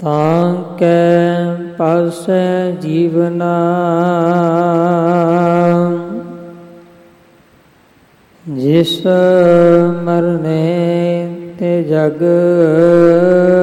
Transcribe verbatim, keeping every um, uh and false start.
ਤਾਂ ਕੈ ਪਾਸੈ ਜੀਵਨਾ ਜਿਸ ਮਰਨੇ ਤੇ ਜਗ